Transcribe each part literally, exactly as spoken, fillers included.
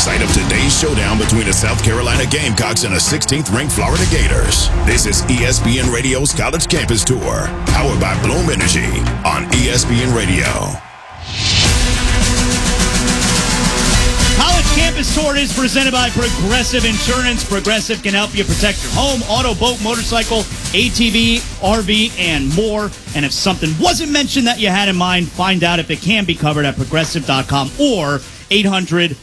site of today's showdown between the South Carolina Gamecocks and the sixteenth-ranked Florida Gators. This is E S P N Radio's College Campus Tour, powered by Bloom Energy on E S P N Radio. College Campus Tour is presented by Progressive Insurance. Progressive can help you protect your home, auto, boat, motorcycle, A T V, R V, and more. And if something wasn't mentioned that you had in mind, find out if it can be covered at progressive dot com or eight hundred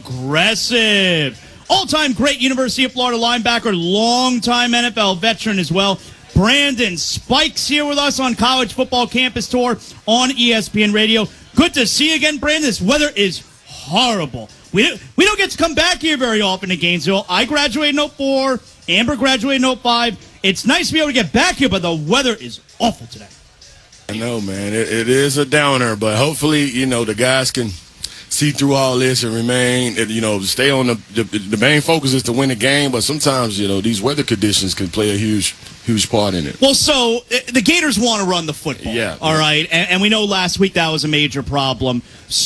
Progressive. All-time great University of Florida linebacker, longtime N F L veteran as well. Brandon Spikes here with us on College Football Campus Tour on E S P N Radio. Good to see you again, Brandon. This weather is horrible. We, we don't get to come back here very often to Gainesville. I graduated in oh four. Amber graduated in oh five. It's nice to be able to get back here, but the weather is awful today. I know, man. It, it is a downer, but hopefully, you know, the guys can see through all this and remain, you know, stay on the, the the main focus is to win the game, but sometimes, you know, these weather conditions can play a huge, huge part in it. Well, so the Gators want to run the football. Yeah. All right. And, and we know last week that was a major problem.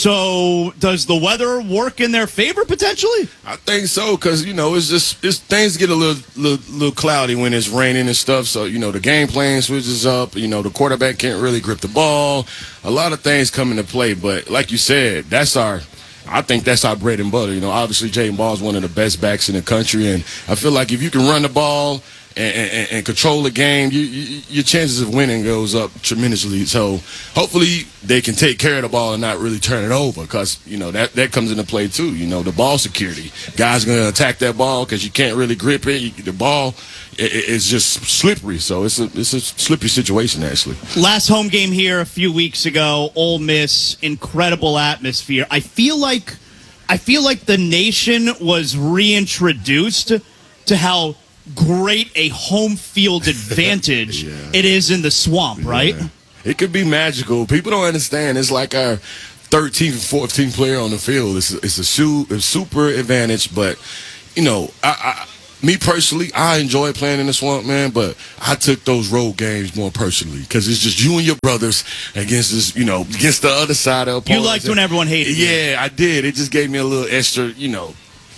So does the weather work in their favor potentially? I think so, because, you know, it's just it's, things get a little, little little cloudy when it's raining and stuff. So, you know, the game plan switches up. You know, the quarterback can't really grip the ball. A lot of things come into play. But like you said, that's our I think that's our bread and butter. You know, obviously Jaden Ball is one of the best backs in the country, and I feel like if you can run the ball and, and, and control the game, you, you, your chances of winning goes up tremendously. So hopefully they can take care of the ball and not really turn it over, because, you know, that, that comes into play too. You know, the ball security. Guys going to attack that ball because you can't really grip it. You, the ball it, it's just slippery. So it's a, it's a slippery situation, actually. Last home game here a few weeks ago, Ole Miss, incredible atmosphere. I feel like I feel like the nation was reintroduced to how great a home field advantage yeah. it is in the swamp, right? Yeah. It could be magical. People don't understand. It's like our thirteenth, fourteenth player on the field. It's a, it's a, su- a super advantage, but, you know, I, I me personally, I enjoy playing in the swamp, man, but I took those road games more personally because it's just you and your brothers against this, you know, against the other side of the You liked when everyone hated you. Yeah, I did. It just gave me a little extra, you know,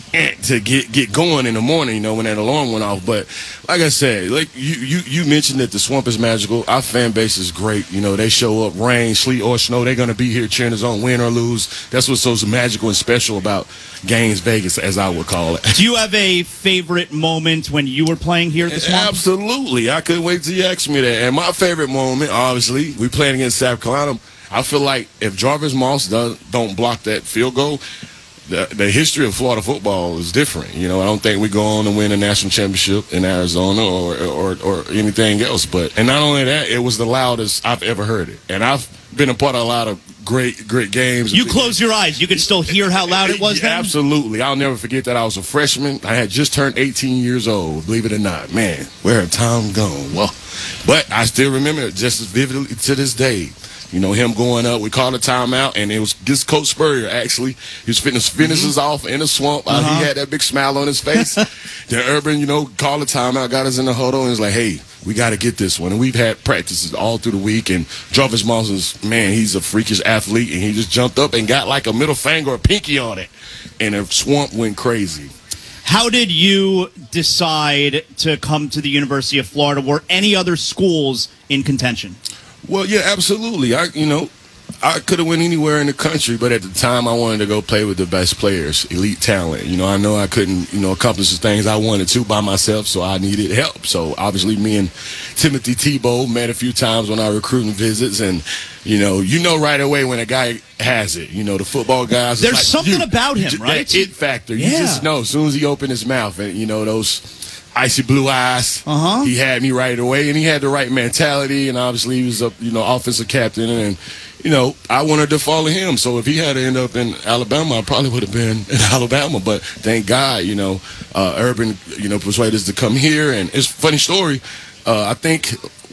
to get get going in the morning, you know, when that alarm went off. But like I said, like you, you you mentioned that the swamp is magical. Our fan base is great. You know, they show up, rain, sleet, or snow. They're going to be here cheering us on, win or lose. That's what's so magical and special about Gaines Vegas, as I would call it. Do you have a favorite moment when you were playing here at the swamp? Absolutely. I couldn't wait till you asked me that. And my favorite moment, obviously, we playing against South Carolina. I feel like if Jarvis Moss does, don't block that field goal, The, the history of Florida football is different. You know, I don't think we go on to win a national championship in Arizona or, or or anything else. But and not only that, it was the loudest I've ever heard it. And I've been a part of a lot of great great games. You close your eyes, you could still hear how loud it was. Yeah, then? Absolutely. I'll never forget that. I was a freshman. I had just turned eighteen years old. Believe it or not, man, where had time gone? Well, but I still remember it just as vividly to this day. You know, him going up, we called a timeout, and it was this Coach Spurrier, actually. He was fitting his finishes mm-hmm. off in the swamp. Uh-huh. Uh, he had that big smile on his face. Then Urban, you know, called a timeout, got us in the huddle, and was like, hey, we got to get this one. And we've had practices all through the week, and Jarvis Moss is, man, he's a freakish athlete, and he just jumped up and got like a middle finger or a pinky on it, and the swamp went crazy. How did you decide to come to the University of Florida? Were any other schools in contention? Well, yeah, absolutely. I, you know, I could have went anywhere in the country, but at the time I wanted to go play with the best players, elite talent. You know, I know I couldn't, you know, accomplish the things I wanted to by myself, so I needed help. So obviously me and Timothy Tebow met a few times on our recruiting visits, and, you know, you know right away when a guy has it. You know, the football guys. There's like, something you, about him, just, right? That it factor. You yeah. just know as soon as he opened his mouth, and, you know, those icy blue eyes. Uh-huh. He had me right away, and he had the right mentality, and obviously he was a, you know, offensive captain, and, you know, I wanted to follow him. So if he had to end up in Alabama, I probably would have been in Alabama. But thank God, you know, uh, Urban, you know, persuaded us to come here. And it's a funny story. Uh, I think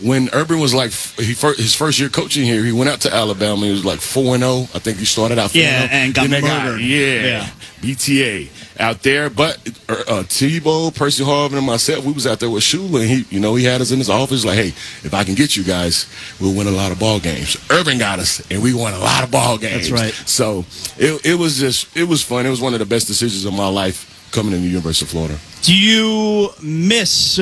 when Urban was like he first, his first year coaching here, he went out to Alabama. He was like four and zero. I think he started out four and yeah, and got then murdered. Got, yeah, yeah, B T A out there. But uh, Tebow, Percy Harvin, and myself, we was out there with Shula, and he, you know, he had us in his office like, hey, if I can get you guys, we'll win a lot of ball games. Urban got us, and we won a lot of ball games. That's right. So it it was just it was fun. It was one of the best decisions of my life coming to the University of Florida. Do you miss?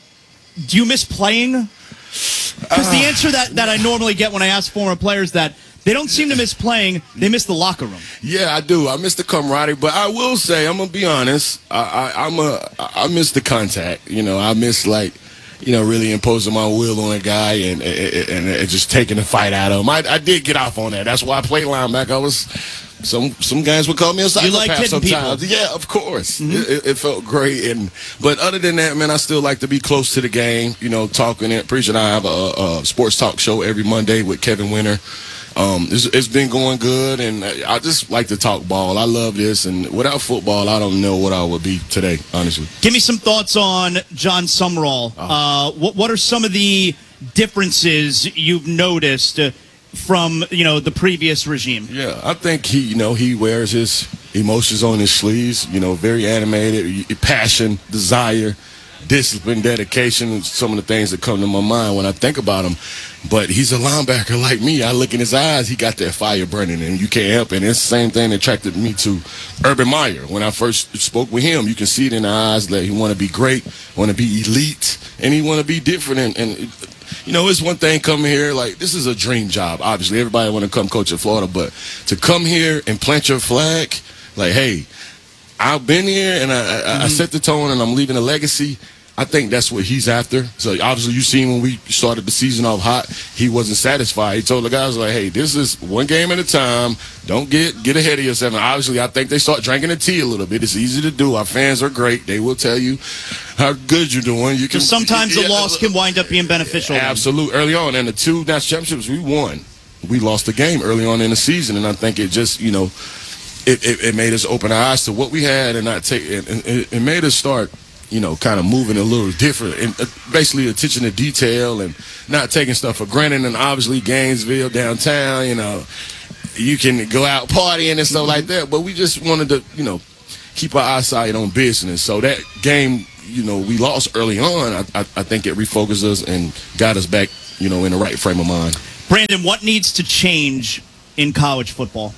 Do you miss playing? Because the answer that, that I normally get when I ask former players that they don't seem to miss playing, they miss the locker room. Yeah, I do. I miss the camaraderie, but I will say, I'm gonna be honest. I, I I'm a I miss the contact. You know, I miss like, you know, really imposing my will on a guy and and, and, and just taking the fight out of him. I, I did get off on that. That's why I played linebacker. I was. Some some guys would call me a psychopath. You like hitting sometimes. people. Yeah, of course. Mm-hmm. It, it felt great, and but other than that, man, I still like to be close to the game. You know, talking it. Pretty sure I have a, a sports talk show every Monday with Kevin Winter. Um, it's, it's been going good, and I just like to talk ball. I love this, and without football, I don't know what I would be today, honestly. Give me some thoughts on John Sumrall. Oh. Uh, what what are some of the differences you've noticed uh, from, you know, the previous regime? Yeah, I think he, you know, he wears his emotions on his sleeves. You know, very animated, passion, desire, discipline, dedication. Some of the things that come to my mind when I think about him. But he's a linebacker like me. I look in his eyes, he got that fire burning, and you can't help it. And it's the same thing that attracted me to Urban Meyer. When I first spoke with him, you can see it in the eyes that he want to be great, want to be elite, and he want to be different. And, and you know, it's one thing coming here, like, this is a dream job. Obviously, everybody want to come coach in Florida, but to come here and plant your flag, like, hey, I've been here and I, I, mm-hmm. I set the tone and I'm leaving a legacy. I think that's what he's after. So obviously, you seen when we started the season off hot, he wasn't satisfied. He told the guys like, "Hey, this is one game at a time. Don't get get ahead of yourself." And obviously, I think they start drinking the tea a little bit. It's easy to do. Our fans are great. They will tell you how good you're doing. You can. So sometimes yeah, the loss can wind up being beneficial. Absolutely. Early on, and the two national championships we won, we lost the game early on in the season, and I think it just, you know, it it, it made us open our eyes to what we had, and not take. And it, it made us start, you know, kind of moving a little different, and basically attention to detail and not taking stuff for granted. And obviously, Gainesville downtown, you know, you can go out partying and stuff like that. But we just wanted to, you know, keep our eyesight on business. So that game, you know, we lost early on. I, I, I think it refocused us and got us back, you know, in the right frame of mind. Brandon, what needs to change in college football?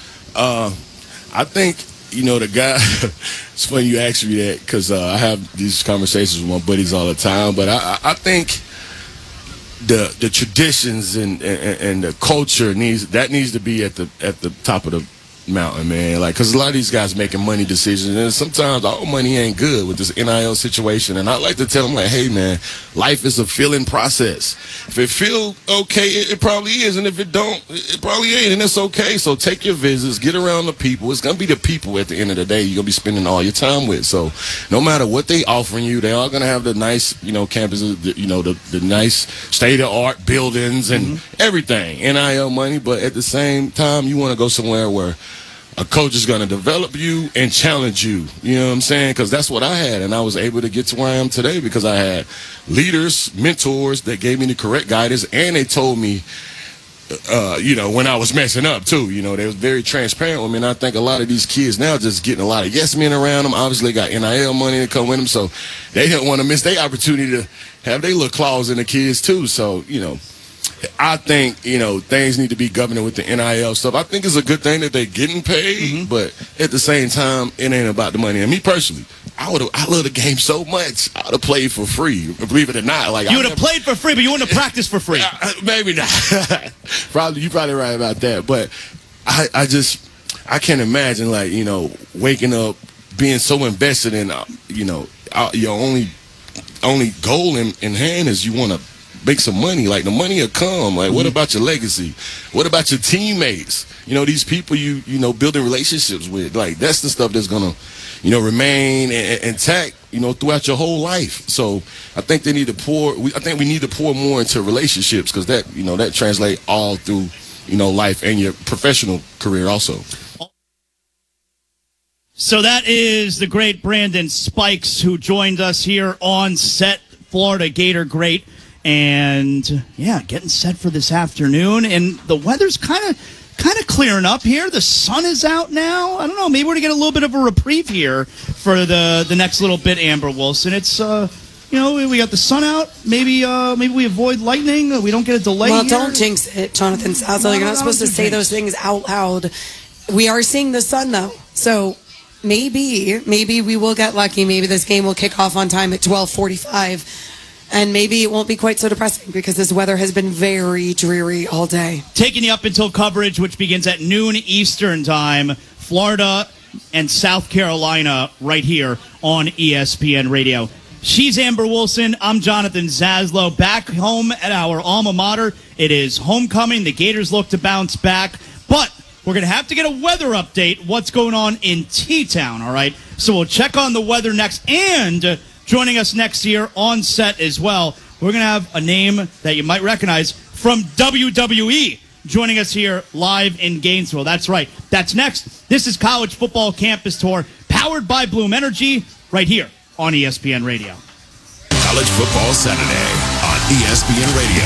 Uh, I think, you know, the guy, it's funny you asked me that because uh, I have these conversations with my buddies all the time, but I, I think the the traditions and, and, and the culture needs, that needs to be at the at the top of the mountain, man. Like, because a lot of these guys making money decisions, and sometimes all money ain't good with this N I L situation. And I like to tell them, like, hey, man, life is a feeling process. If it feel okay, it, it probably is, and if it don't, it probably ain't, and it's okay. So take your visits, get around the people. It's gonna be the people at the end of the day you're gonna be spending all your time with. So no matter what they offering you, they are gonna have the nice, you know, campuses, the, you know, the the nice state of art buildings and mm-hmm. everything, N I L money. But at the same time, you want to go somewhere where a coach is going to develop you and challenge you. You know what I'm saying? Because that's what I had, and I was able to get to where I am today because I had leaders, mentors that gave me the correct guidance, and they told me, uh, you know, when I was messing up, too. You know, they was very transparent with me, and I think a lot of these kids now just getting a lot of yes men around them. Obviously, got N I L money to come with them, so they don't want to miss their opportunity to have their little claws in the kids, too. So, you know, I think, you know, things need to be governed with the N I L stuff. I think it's a good thing that they're getting paid, mm-hmm. but at the same time, it ain't about the money. And me personally, I would I love the game so much. I would have played for free, believe it or not. Like you would have played for free, but you wouldn't have practiced for free. Uh, maybe not. Probably you probably right about that. But I, I just I can't imagine, like, you know, waking up being so invested in, uh, you know, uh, your only only goal in, in hand is you want to make some money. Like, the money will come. Like, mm-hmm. what about your legacy? What about your teammates? You know, these people you you know building relationships with. Like, that's the stuff that's gonna, you know, remain in, intact, you know, throughout your whole life. So I think they need to pour. We, I think we need to pour more into relationships because that, you know, that translates all through, you know, life and your professional career also. So that is the great Brandon Spikes, who joined us here on set, Florida Gator great. And, yeah, getting set for this afternoon. And the weather's kind of kind of clearing up here. The sun is out now. I don't know. Maybe we're going to get a little bit of a reprieve here for the, the next little bit, Amber Wilson. It's, uh, you know, we got the sun out. Maybe uh, maybe we avoid lightning. We don't get a delay Well, here. don't jinx it, Jonathan Salzo. No, You're not supposed to say jinx. those things out loud. We are seeing the sun, though. So maybe, maybe we will get lucky. Maybe this game will kick off on time at twelve forty-five. And maybe it won't be quite so depressing because this weather has been very dreary all day. Taking you up until coverage, which begins at noon Eastern time, Florida and South Carolina right here on E S P N Radio. She's Amber Wilson. I'm Jonathan Zaslow. Back home at our alma mater. It is homecoming. The Gators look to bounce back. But we're going to have to get a weather update. What's going on in T-Town, all right? So we'll check on the weather next. And joining us next year on set as well, we're going to have a name that you might recognize from W W E joining us here live in Gainesville. That's right. That's next. This is College Football Campus Tour, powered by Bloom Energy, right here on E S P N Radio. College Football Saturday on E S P N Radio.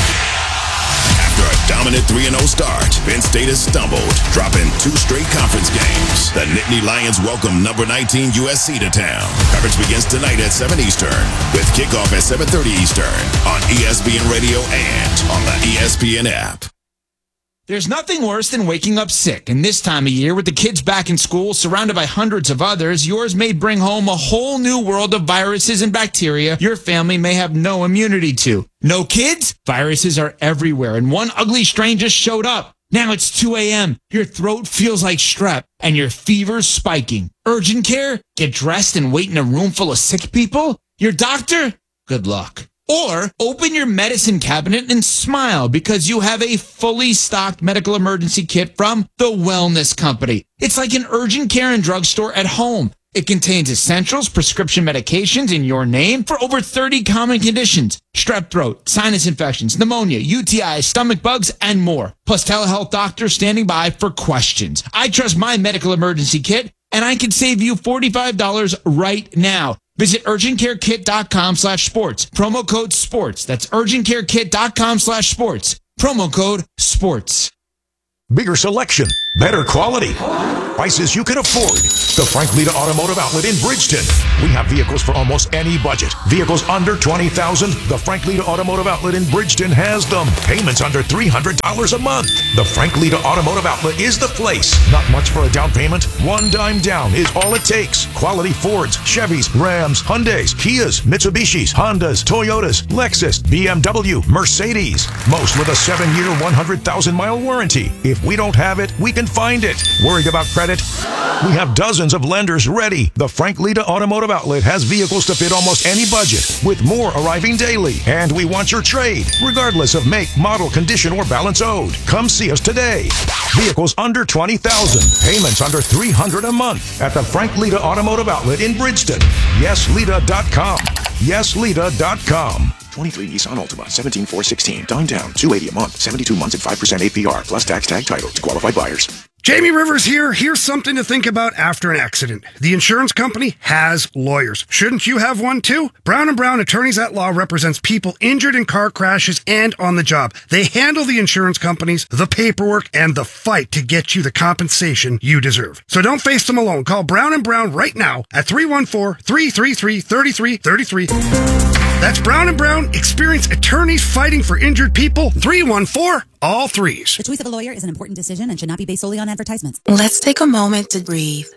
After a dominant three and oh start, Penn State has stumbled, dropping two straight conference games. The Nittany Lions welcome number nineteen U S C to town. Coverage begins tonight at seven Eastern, with kickoff at seven thirty Eastern on E S P N Radio and on the E S P N app. There's nothing worse than waking up sick, and this time of year, with the kids back in school, surrounded by hundreds of others, yours may bring home a whole new world of viruses and bacteria your family may have no immunity to. No kids? Viruses are everywhere, and one ugly strain just showed up. Now it's two a.m., your throat feels like strep, and your fever's spiking. Urgent care? Get dressed and wait in a room full of sick people? Your doctor? Good luck. Or open your medicine cabinet and smile because you have a fully stocked medical emergency kit from The Wellness Company. It's like an urgent care and drugstore at home. It contains essentials, prescription medications in your name for over thirty common conditions. Strep throat, sinus infections, pneumonia, U T Is, stomach bugs, and more. Plus telehealth doctors standing by for questions. I trust my medical emergency kit, and I can save you forty-five dollars right now. Visit urgentcarekit.com slash sports. Promo code sports. That's urgentcarekit.com slash sports. Promo code sports. Bigger selection, better quality, prices you can afford. The Frank Lita Automotive Outlet in Bridgeton. We have vehicles for almost any budget. Vehicles under twenty thousand dollars. The Frank Lita Automotive Outlet in Bridgeton has them. Payments under three hundred dollars a month. The Frank Lita Automotive Outlet is the place. Not much for a down payment. One dime down is all it takes. Quality Fords, Chevys, Rams, Hyundais, Kias, Mitsubishis, Hondas, Toyotas, Lexus, B M W, Mercedes. Most with a seven-year, one hundred thousand mile warranty. If we don't have it, we can find it. Worried about credit? We have dozens of lenders ready. The Frank Lita Automotive Outlet has vehicles to fit almost any budget, with more arriving daily. And we want your trade, regardless of make, model, condition, or balance owed. Come see us today. Vehicles under twenty thousand dollars. Payments under three hundred dollars a month at the Frank Lita Automotive Outlet in Bridgeton. yes lita dot com. yes lita dot com. twenty-three Nissan Altima, seventeen four sixteen. Dime down, two hundred eighty dollars a month, seventy-two months at five percent A P R, plus tax tag title to qualified buyers. Jamie Rivers here. Here's something to think about after an accident. The insurance company has lawyers. Shouldn't you have one too? Brown and Brown Attorneys at Law represents people injured in car crashes and on the job. They handle the insurance companies, the paperwork, and the fight to get you the compensation you deserve. So don't face them alone. Call Brown and Brown right now at three one four, three three three, three three three three. That's Brown and Brown, experienced attorneys fighting for injured people. three one four, all threes. The choice of a lawyer is an important decision and should not be based solely on advertisements. Let's take a moment to breathe.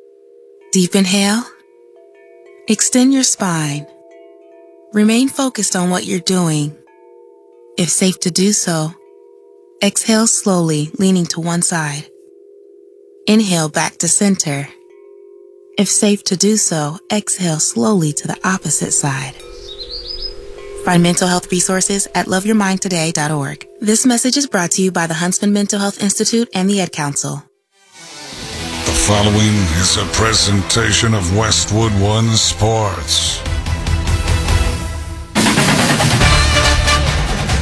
Deep inhale. Extend your spine. Remain focused on what you're doing. If safe to do so, exhale slowly, leaning to one side. Inhale back to center. If safe to do so, exhale slowly to the opposite side. Find mental health resources at love your mind today dot org. This message is brought to you by the Huntsman Mental Health Institute and the Ed Council. The following is a presentation of Westwood One Sports.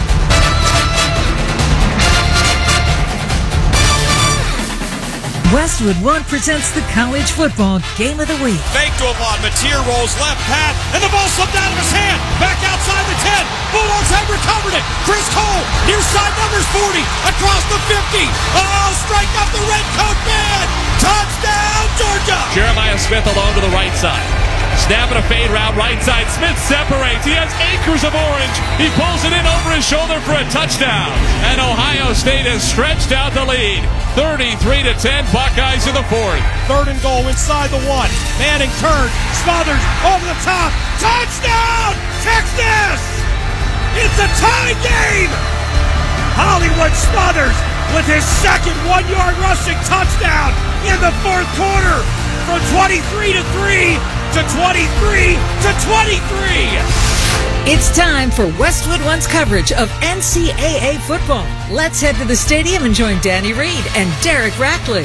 West Westwood One presents the College Football Game of the Week. Fake to Avon. Mateer rolls left path, and the ball slipped out of his hand. Back outside the ten. Bulldogs have recovered it. Chris Cole, near side numbers forty, across the fifty. Oh, strike up the red coat man. Touchdown, Georgia. Jeremiah Smith alone to the right side. Snapping a fade route right side. Smith separates. He has acres of orange. He pulls it in over his shoulder for a touchdown. And Ohio State has stretched out the lead. thirty-three to ten, Buckeyes in the fourth. Third and goal inside the one. Manning turns, Smothers over the top. Touchdown, Texas! It's a tie game! Hollywood Smothers with his second one-yard rushing touchdown in the fourth quarter from twenty-three to three to twenty-three to twenty-three. It's time for Westwood One's coverage of N C double A football. Let's head to the stadium and join Danny Reed and Derek Rackley.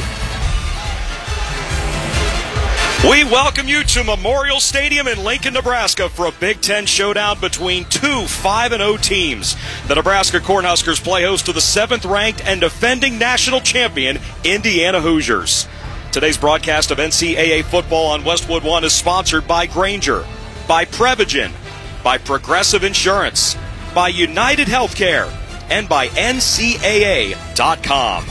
We welcome you to Memorial Stadium in Lincoln, Nebraska for a Big Ten showdown between two five and oh teams. The Nebraska Cornhuskers play host to the seventh ranked and defending national champion Indiana Hoosiers. Today's broadcast of N C double A football on Westwood One is sponsored by Grainger, by Prevagen, by Progressive Insurance, by United Healthcare, and by N C double A dot com.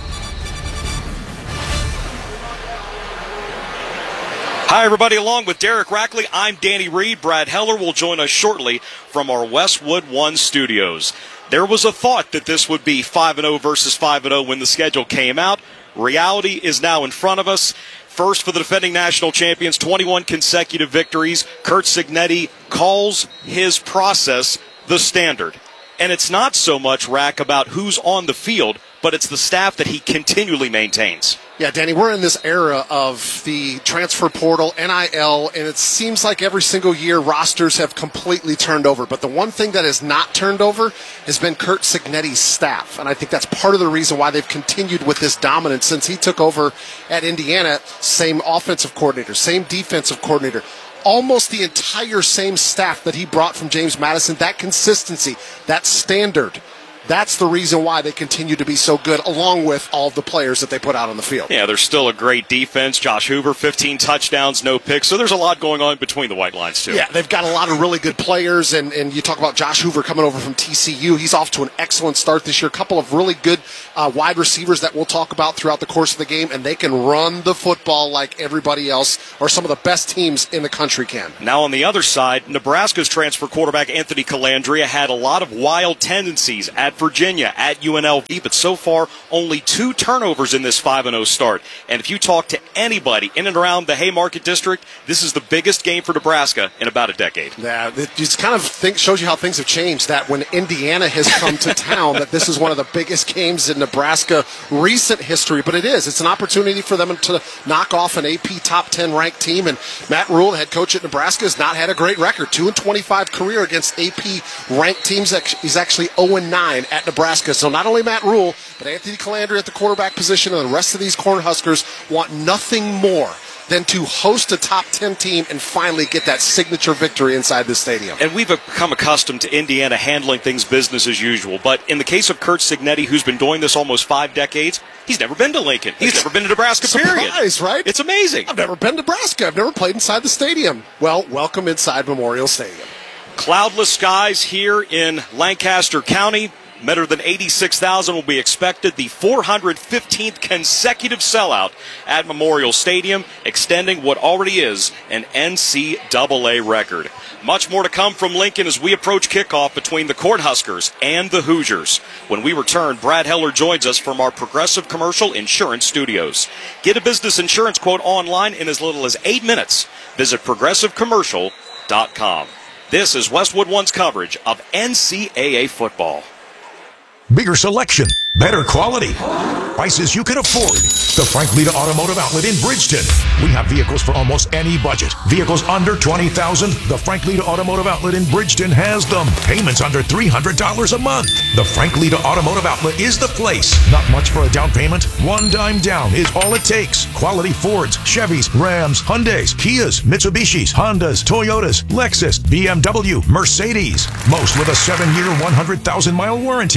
Hi, everybody. Along with Derek Rackley, I'm Danny Reed. Brad Heller will join us shortly from our Westwood One studios. There was a thought that this would be five and oh versus five and oh when the schedule came out. Reality is now in front of us. First for the defending national champions, twenty-one consecutive victories. Curt Cignetti calls his process the standard. And it's not so much, Rack, about who's on the field, but it's the staff that he continually maintains. Yeah, Danny, we're in this era of the transfer portal, N I L, and it seems like every single year rosters have completely turned over. But the one thing that has not turned over has been Curt Cignetti's staff. And I think that's part of the reason why they've continued with this dominance since he took over at Indiana. Same offensive coordinator, same defensive coordinator. Almost the entire same staff that he brought from James Madison. That consistency, that standard, that's the reason why they continue to be so good, along with all of the players that they put out on the field. Yeah, there's still a great defense. Josh Hoover, fifteen touchdowns, no picks. So there's a lot going on between the white lines, too. Yeah, they've got a lot of really good players, and, and you talk about Josh Hoover coming over from T C U. He's off to an excellent start this year. A couple of really good uh, wide receivers that we'll talk about throughout the course of the game, and they can run the football like everybody else, or some of the best teams in the country can. Now on the other side, Nebraska's transfer quarterback Anthony Calandria had a lot of wild tendencies at Virginia, at U N L V, but so far only two turnovers in this five and oh start. And if you talk to anybody in and around the Haymarket District, this is the biggest game for Nebraska in about a decade. Yeah, it just kind of think, shows you how things have changed, that when Indiana has come to town, that this is one of the biggest games in Nebraska recent history. But it is. It's an opportunity for them to knock off an A P top ten ranked team. And Matt Rhule, the head coach at Nebraska, has not had a great record. two and twenty-five career against A P ranked teams. He's actually oh and nine at Nebraska. So not only Matt Rhule, but Anthony Calandria at the quarterback position, and the rest of these Cornhuskers want nothing more than to host a top ten team and finally get that signature victory inside the stadium. And we've become accustomed to Indiana handling things business as usual. But in the case of Curt Cignetti, who's been doing this almost five decades, he's never been to Lincoln. He's never been to Nebraska, period. Surprise, right? It's amazing. I've never been to Nebraska. I've never played inside the stadium. Well, welcome inside Memorial Stadium. Cloudless skies here in Lancaster County. Better than eighty-six thousand will be expected. The four hundred fifteenth consecutive sellout at Memorial Stadium, extending what already is an N C double A record. Much more to come from Lincoln as we approach kickoff between the Cornhuskers and the Hoosiers. When we return, Brad Heller joins us from our Progressive Commercial Insurance Studios. Get a business insurance quote online in as little as eight minutes. Visit progressive commercial dot com. This is Westwood One's coverage of N C double A football. Bigger selection, better quality, prices you can afford. The Frank Lita Automotive Outlet in Bridgeton. We have vehicles for almost any budget. Vehicles under twenty thousand dollars. The Frank Lita Automotive Outlet in Bridgeton has them. Payments under three hundred dollars a month. The Frank Lita Automotive Outlet is the place. Not much for a down payment. One dime down is all it takes. Quality Fords, Chevys, Rams, Hyundais, Kias, Mitsubishis, Hondas, Toyotas, Lexus, B M W, Mercedes. Most with a seven-year, one hundred thousand mile warranty. If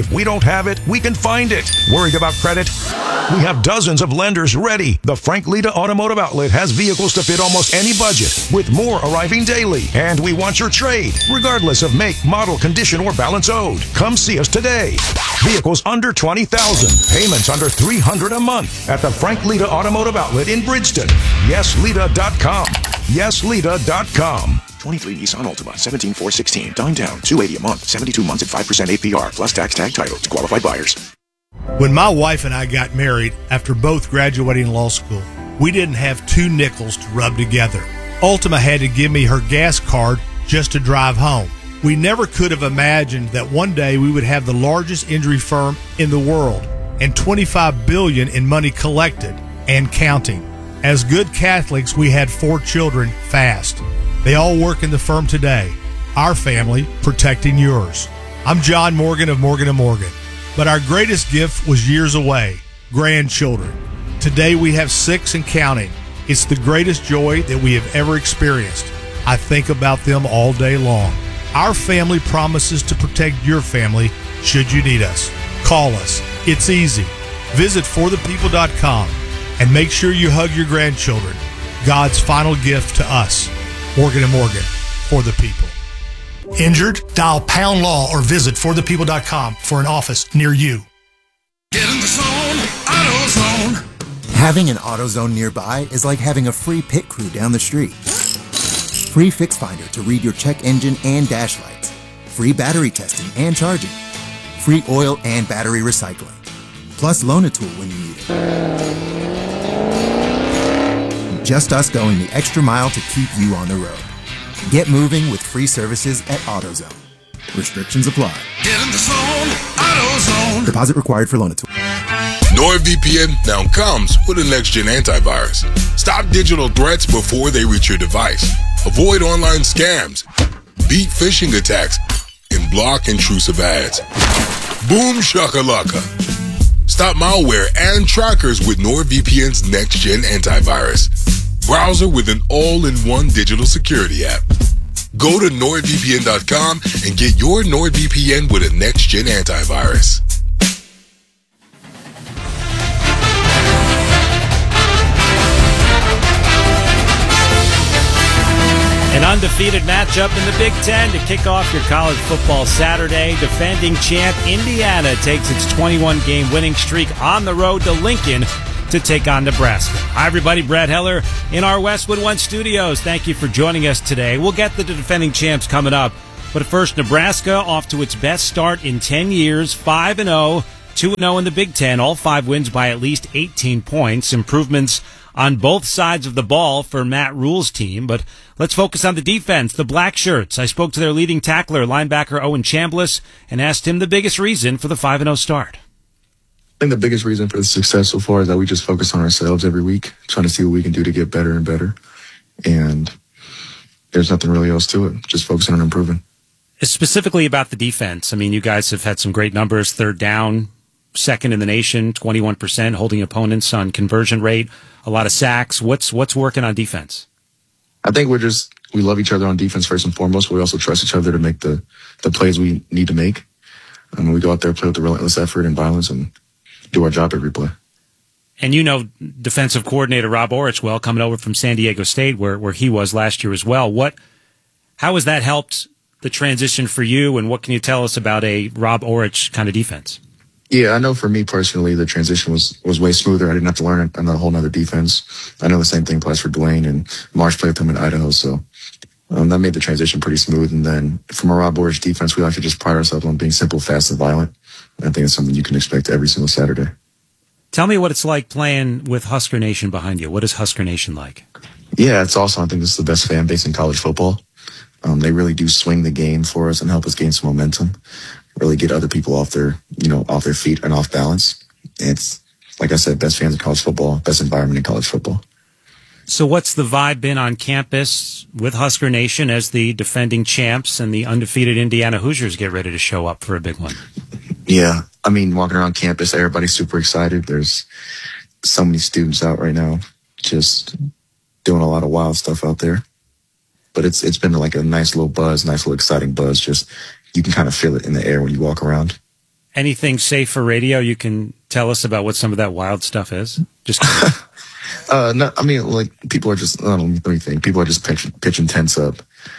We don't have it, we can find it. Worried about credit? We have dozens of lenders ready. The Frank Lita Automotive Outlet has vehicles to fit almost any budget, with more arriving daily. And we want your trade, regardless of make, model, condition, or balance owed. Come see us today. Vehicles under twenty thousand dollars, payments under three hundred dollars a month at the Frank Lita Automotive Outlet in Bridgeton. yes lita dot com. yes lita dot com. twenty-three Nissan Altima, seventeen four sixteen. Down down, two hundred eighty dollars a month, seventy-two months at five percent A P R, plus tax tag title to qualified buyers. When my wife and I got married after both graduating law school, we didn't have two nickels to rub together. Ultima had to give me her gas card just to drive home. We never could have imagined that one day we would have the largest injury firm in the world and twenty-five billion dollars in money collected and counting. As good Catholics, we had four children fast. They all work in the firm today. Our family protecting yours. I'm John Morgan of Morgan and Morgan. But our greatest gift was years away, grandchildren. Today we have six and counting. It's the greatest joy that we have ever experienced. I think about them all day long. Our family promises to protect your family should you need us. Call us. It's easy. Visit for the people dot com and make sure you hug your grandchildren. God's final gift to us. Morgan and Morgan, for the people. Injured? Dial Pound Law or visit for the people dot com for an office near you. Get in the zone, AutoZone. Having an AutoZone nearby is like having a free pit crew down the street. Free Fix Finder to read your check engine and dash lights. Free battery testing and charging. Free oil and battery recycling. Plus Loan-A-Tool when you need it. Just us going the extra mile to keep you on the road. Get moving with free services at AutoZone. Restrictions apply. Get in the zone, AutoZone. Deposit required for Loan-A-Tool. NordVPN now comes with a next-gen antivirus. Stop digital threats before they reach your device. Avoid online scams, beat phishing attacks, and block intrusive ads. Boom shakalaka. Stop malware and trackers with NordVPN's next-gen antivirus. Browser with an all-in-one digital security app. Go to nord V P N dot com and get your NordVPN with a next-gen antivirus. An undefeated matchup in the Big Ten to kick off your college football Saturday. Defending champ Indiana takes its twenty-one game winning streak on the road to Lincoln to take on Nebraska. Hi, everybody. Brad Heller in our Westwood One studios. Thank you for joining us today. We'll get to the defending champs coming up. But first, Nebraska off to its best start in ten years, five and oh, two and oh in the Big Ten, all five wins by at least eighteen points. Improvements on both sides of the ball for Matt Rule's team. But let's focus on the defense, the Black Shirts. I spoke to their leading tackler, linebacker Owen Chambliss, and asked him the biggest reason for the five and oh start. I think the biggest reason for the success so far is that we just focus on ourselves every week, trying to see what we can do to get better and better. And there's nothing really else to it, just focusing on improving. Specifically about the defense, I mean, you guys have had some great numbers, third down, second in the nation, twenty-one percent, holding opponents on conversion rate, a lot of sacks. What's what's working on defense? I think we're just, we love each other on defense first and foremost, but we also trust each other to make the, the plays we need to make. And we go out there, play with the relentless effort and violence, and do our job every play. And you know defensive coordinator Rob Orich well, coming over from San Diego State, where where he was last year as well. What, how has that helped the transition for you, and what can you tell us about a Rob Orich kind of defense? Yeah, I know for me personally, the transition was, was way smoother. I didn't have to learn a whole nother defense. I know the same thing applies for Dwayne, and Marsh played with him in Idaho, so um, that made the transition pretty smooth. And then from a Rob Orich defense, we like to just pride ourselves on being simple, fast, and violent. I think it's something you can expect every single Saturday. Tell me what it's like playing with Husker Nation behind you. What is Husker Nation like? Yeah, it's awesome. I think this is the best fan base in college football. Um, they really do swing the game for us and help us gain some momentum, really get other people off their, you know, off their feet and off balance. It's, like I said, best fans in college football, best environment in college football. So what's the vibe been on campus with Husker Nation as the defending champs and the undefeated Indiana Hoosiers get ready to show up for a big one? Yeah, I mean, walking around campus, everybody's super excited. There's so many students out right now just doing a lot of wild stuff out there. But it's it's been like a nice little buzz, nice little exciting buzz. Just you can kind of feel it in the air when you walk around. Anything safe for radio you can tell us about what some of that wild stuff is? Just uh, no, I mean, like, people are just, I don't know, let me think. People are just pitching, pitching tents up,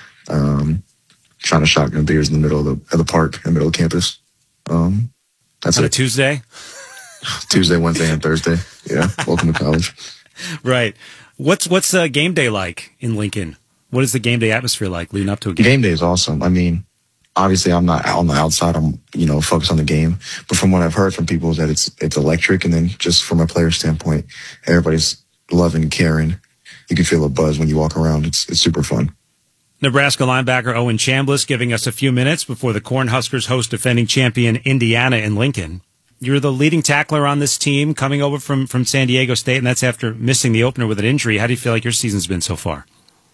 um, trying to shotgun beers in the middle of the, of the park, in the middle of campus. Um, that's on it. a Tuesday? Tuesday, Wednesday, and Thursday. Yeah, welcome to college. Right. What's what's uh, game day like in Lincoln? What is the game day atmosphere like leading up to a game? Game day is awesome. I mean, obviously, I'm not out on the outside. I'm, you know, focused on the game. But from what I've heard from people is that it's it's electric. And then just from a player standpoint, everybody's loving and caring. You can feel a buzz when you walk around. It's it's super fun. Nebraska linebacker Owen Chambliss giving us a few minutes before the Cornhuskers host defending champion Indiana in Lincoln. You're the leading tackler on this team coming over from, from San Diego State, and that's after missing the opener with an injury. How do you feel like your season's been so far?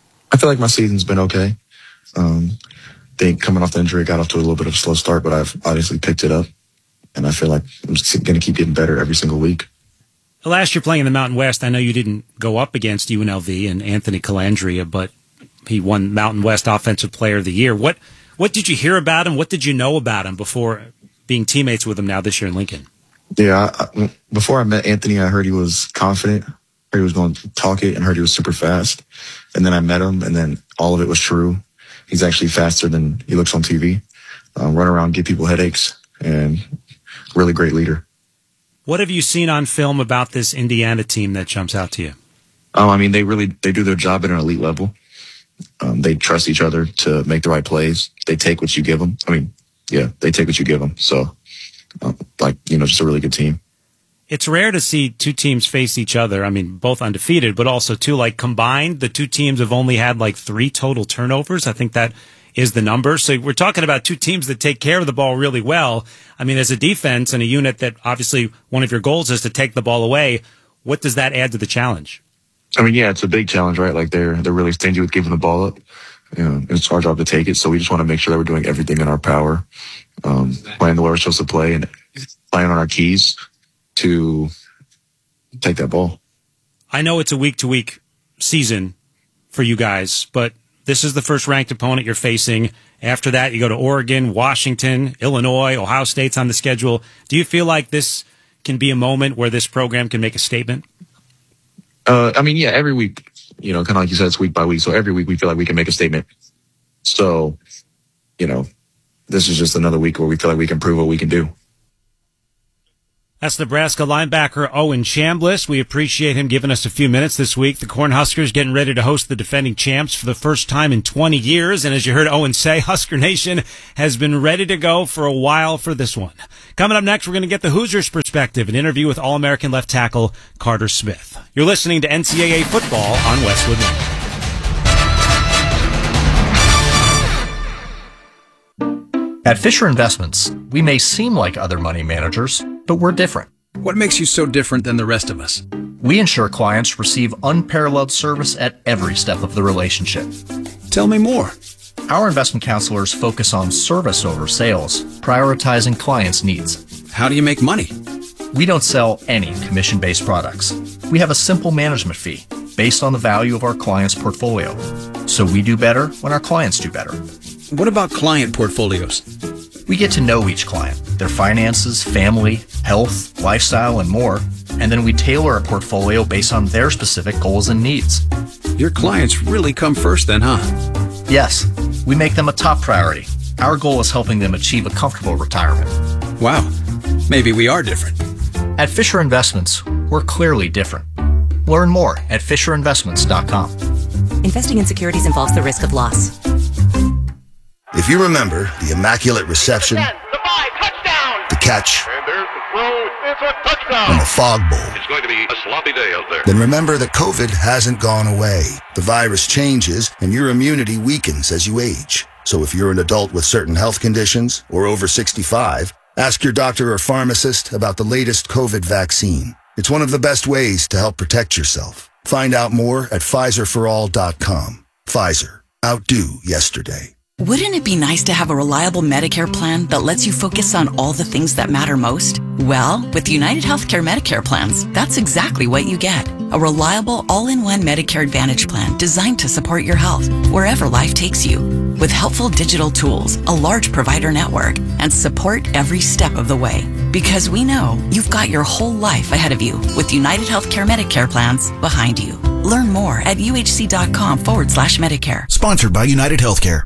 I feel like my season's been okay. Um, I think coming off the injury, got off to a little bit of a slow start, but I've obviously picked it up, and I feel like I'm just going to keep getting better every single week. Last year playing in the Mountain West, I know you didn't go up against U N L V and Anthony Calandria, but he won Mountain West Offensive Player of the Year. What what did you hear about him? What did you know about him before being teammates with him now this year in Lincoln? Yeah, I, before I met Anthony, I heard he was confident, heard he was going to talk it, and heard he was super fast. And then I met him, and then all of it was true. He's actually faster than he looks on T V. Um, run around, give people headaches, and really great leader. What have you seen on film about this Indiana team that jumps out to you? Um, I mean, they really they do their job at an elite level. Um, they trust each other to make the right plays. They take what you give them. I mean, yeah, they take what you give them. So. Uh, like, you know, just a really good team. It's rare to see two teams face each other. I mean, both undefeated, but also two, like combined, the two teams have only had like three total turnovers. I think that is the number. So we're talking about two teams that take care of the ball really well. I mean, as a defense and a unit that obviously one of your goals is to take the ball away, what does that add to the challenge? I mean, yeah, it's a big challenge, right? Like they're, they're really stingy with giving the ball up. You know, it's our job to take it. So we just want to make sure that we're doing everything in our power. Um, playing the way we're supposed to play and playing on our keys to take that ball. I know it's a week-to-week season for you guys, but this is the first ranked opponent you're facing. After that, you go to Oregon, Washington, Illinois, Ohio State's on the schedule. Do you feel like this can be a moment where this program can make a statement? Uh, I mean, yeah, every week, you know, kind of like you said, it's week by week. So every week we feel like we can make a statement. So, you know, this is just another week where we feel like we can prove what we can do. That's Nebraska linebacker Owen Chambliss. We appreciate him giving us a few minutes this week. The Cornhuskers getting ready to host the defending champs for the first time in twenty years. And as you heard Owen say, Husker Nation has been ready to go for a while for this one. Coming up next, we're going to get the Hoosiers' perspective, an interview with All-American left tackle Carter Smith. You're listening to N C double A Football on Westwood One. At Fisher Investments, we may seem like other money managers, but we're different. What makes you so different than the rest of us? We ensure clients receive unparalleled service at every step of the relationship. Tell me more. Our investment counselors focus on service over sales, prioritizing clients' needs. How do you make money? We don't sell any commission-based products. We have a simple management fee based on the value of our client's portfolio. So we do better when our clients do better. What about client portfolios? We get to know each client, their finances, family, health, lifestyle, and more, and then we tailor a portfolio based on their specific goals and needs. Your clients really come first then, huh? Yes, we make them a top priority. Our goal is helping them achieve a comfortable retirement. Wow, maybe we are different. At Fisher Investments, we're clearly different. Learn more at fisher investments dot com. Investing in securities involves the risk of loss. If you remember the immaculate reception, the catch, and there's the throw, it's a touchdown, and the fog bowl, it's going to be a sloppy day out there. Then remember that COVID hasn't gone away. The virus changes, and your immunity weakens as you age. So if you're an adult with certain health conditions or over sixty-five, ask your doctor or pharmacist about the latest COVID vaccine. It's one of the best ways to help protect yourself. Find out more at Pfizer for all dot com. Pfizer. Outdo yesterday. Wouldn't it be nice to have a reliable Medicare plan that lets you focus on all the things that matter most? Well, with United Healthcare Medicare plans, that's exactly what you get. a reliable all-in-one Medicare Advantage plan designed to support your health wherever life takes you. With helpful digital tools, a large provider network, and support every step of the way. Because we know you've got your whole life ahead of you with United Healthcare Medicare plans behind you. Learn more at uhc.com forward slash Medicare. Sponsored by United Healthcare.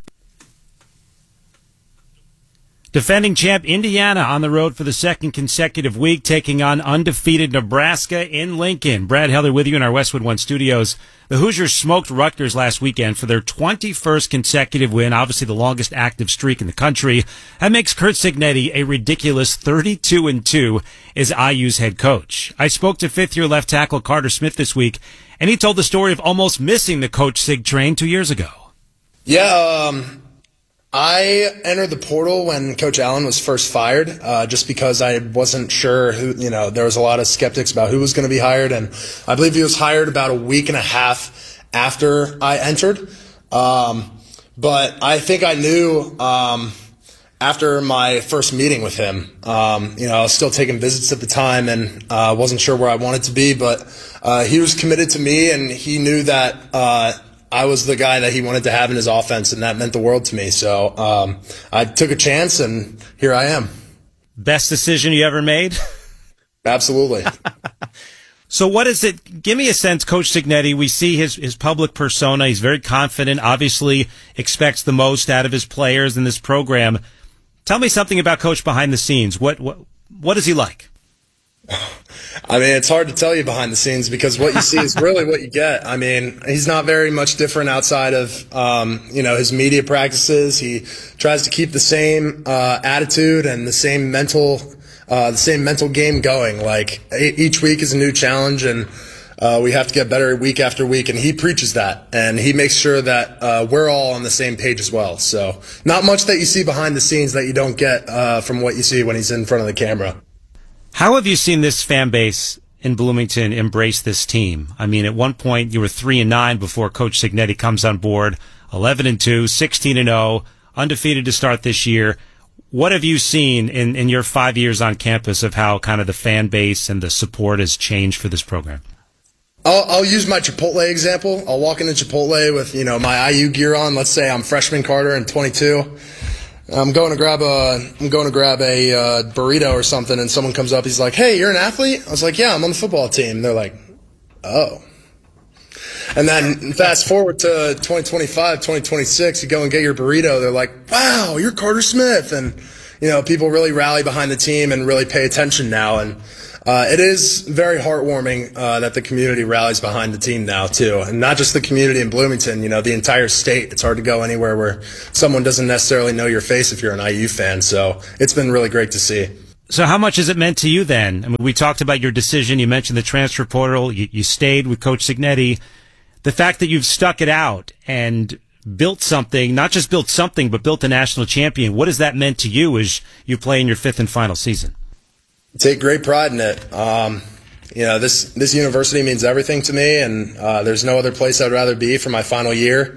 Defending champ Indiana on the road for the second consecutive week, taking on undefeated Nebraska in Lincoln. Brad Heller with you in our Westwood One studios. The Hoosiers smoked Rutgers last weekend for their twenty-first consecutive win, obviously the longest active streak in the country. That makes Curt Cignetti a ridiculous thirty-two and two as I U's head coach. I spoke to fifth-year left tackle Carter Smith this week, and he told the story of almost missing the Coach Sig train two years ago. Yeah, um... I entered the portal when Coach Allen was first fired, uh, just because I wasn't sure who, you know, there was a lot of skeptics about who was going to be hired. And I believe he was hired about a week and a half after I entered. Um, but I think I knew, um, after my first meeting with him, um, you know, I was still taking visits at the time and, uh, wasn't sure where I wanted to be, but, uh, he was committed to me and he knew that, uh, I was the guy that he wanted to have in his offense, and that meant the world to me. So um, I took a chance, and here I am. Best decision you ever made? Absolutely. So what is it? Give me a sense, Coach Cignetti. We see his, his public persona. He's very confident, obviously expects the most out of his players in this program. Tell me something about Coach behind the scenes. What what what is he like? I mean, it's hard to tell you behind the scenes because what you see is really what you get. I mean, he's not very much different outside of, um, you know, his media practices. He tries to keep the same uh, attitude and the same mental, uh, the same mental game going. Like each week is a new challenge, and uh, we have to get better week after week. And he preaches that, and he makes sure that uh, we're all on the same page as well. So, not much that you see behind the scenes that you don't get uh, from what you see when he's in front of the camera. How have you seen this fan base in Bloomington embrace this team? I mean, at one point you were three and nine before Coach Cignetti comes on board, eleven and two, sixteen and oh, undefeated to start this year. What have you seen in, in your five years on campus of how kind of the fan base and the support has changed for this program? I'll, I'll use my Chipotle example. I'll walk into Chipotle with, you know, my I U gear on. Let's say I'm freshman Carter and twenty-two. I'm going to grab a, I'm going to grab a uh, burrito or something, and someone comes up. He's like, "Hey, you're an athlete?" I was like, "Yeah, I'm on the football team." They're like, "Oh." And then fast forward to twenty twenty-five, twenty twenty-six, you go and get your burrito. They're like, "Wow, you're Carter Smith," and you know, people really rally behind the team and really pay attention now. And uh, it is very heartwarming uh, that the community rallies behind the team now too, and not just the community in Bloomington. You know, the entire state. It's hard to go anywhere where someone doesn't necessarily know your face if you're an I U fan. So it's been really great to see. So how much has it meant to you then? I mean, we talked about your decision. You mentioned the transfer portal. You, you stayed with Coach Cignetti. The fact that you've stuck it out and built something, not just built something, but built a national champion. What has that meant to you as you play in your fifth and final season? Take great pride in it. Um, you know, this this university means everything to me, and uh, there's no other place I'd rather be for my final year.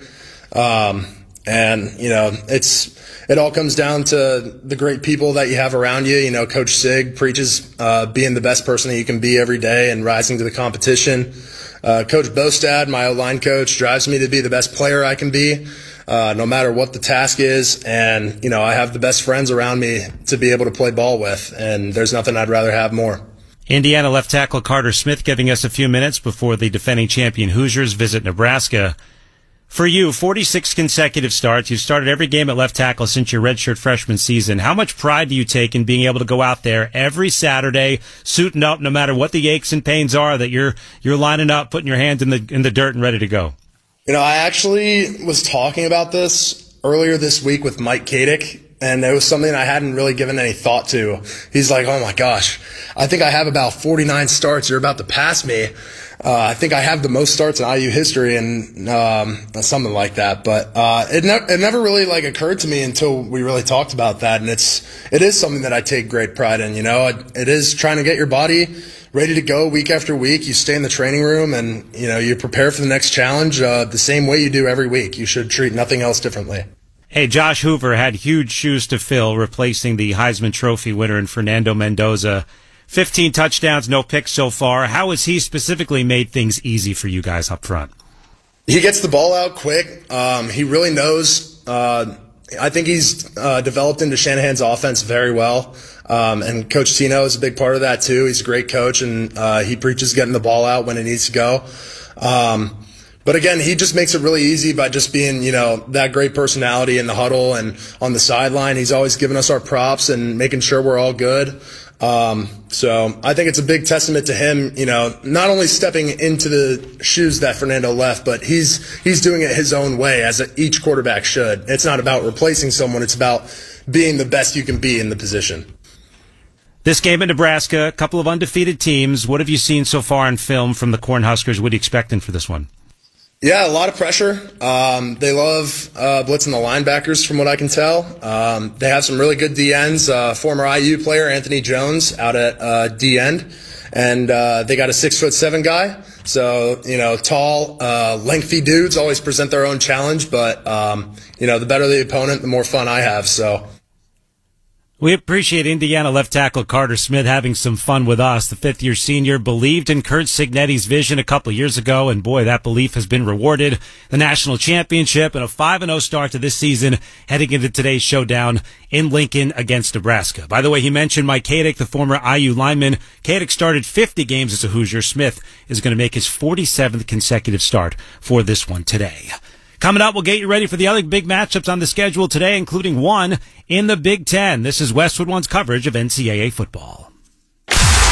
Um, and you know, it's it all comes down to the great people that you have around you. You know, Coach Sig preaches uh, being the best person that you can be every day and rising to the competition. Uh, Coach Bostad, my O-line coach, drives me to be the best player I can be, uh, no matter what the task is. And, you know, I have the best friends around me to be able to play ball with, and there's nothing I'd rather have more. Indiana left tackle Carter Smith giving us a few minutes before the defending champion Hoosiers visit Nebraska. For you, forty-six consecutive starts. You've started every game at left tackle since your redshirt freshman season. How much pride do you take in being able to go out there every Saturday, suiting up, no matter what the aches and pains are, that you're you're lining up, putting your hands in the in the dirt and ready to go? You know, I actually was talking about this earlier this week with Mike Kadick, and it was something I hadn't really given any thought to. He's like, "Oh my gosh, I think I have about forty-nine starts. You're about to pass me." Uh, I think I have the most starts in I U history, and um, something like that. But uh, it, ne- it never really like occurred to me until we really talked about that. And it's it is something that I take great pride in. You know, it, it is trying to get your body ready to go week after week. You stay in the training room, and you know you prepare for the next challenge uh, the same way you do every week. You should treat nothing else differently. Hey, Josh Hoover had huge shoes to fill, replacing the Heisman Trophy winner in Fernando Mendoza. fifteen touchdowns, no picks so far. How has he specifically made things easy for you guys up front? He gets the ball out quick. Um, he really knows. Uh, I think he's uh, developed into Shanahan's offense very well. Um, and Coach Tino is a big part of that too. He's a great coach, and uh, he preaches getting the ball out when it needs to go. Um, but again, he just makes it really easy by just being, you know, that great personality in the huddle and on the sideline. He's always giving us our props and making sure we're all good. Um, so I think it's a big testament to him, you know, not only stepping into the shoes that Fernando left, but he's he's doing it his own way, as each quarterback should. It's not about replacing someone. It's about being the best you can be in the position. This game in Nebraska, a couple of undefeated teams. What have you seen so far in film from the Cornhuskers? What are you expecting for this one? Yeah, a lot of pressure. Um, they love uh, blitzing the linebackers, from what I can tell. Um, they have some really good D Ns. Uh, former I U player Anthony Jones out at uh, D end, and uh, they got a six foot seven guy. So you know, tall, uh, lengthy dudes always present their own challenge. But um, you know, the better the opponent, the more fun I have. So. We appreciate Indiana left tackle Carter Smith having some fun with us. The fifth-year senior believed in Kurt Cignetti's vision a couple of years ago, and boy, that belief has been rewarded. The national championship and a five and oh start to this season, heading into today's showdown in Lincoln against Nebraska. By the way, he mentioned Mike Kadick, the former I U lineman. Kadick started fifty games as a Hoosier. Smith is going to make his forty-seventh consecutive start for this one today. Coming up, we'll get you ready for the other big matchups on the schedule today, including one in the Big Ten. This is Westwood One's coverage of N C double A football.